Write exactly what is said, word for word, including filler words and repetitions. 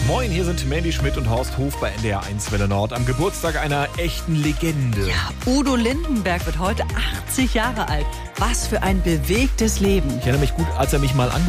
Moin, hier sind Mandy Schmidt und Horst Hof bei N D R eins Welle Nord am Geburtstag einer echten Legende. Ja, Udo Lindenberg wird heute achtzig Jahre alt. Was für ein bewegtes Leben. Ich erinnere mich gut, als er mich mal angerufen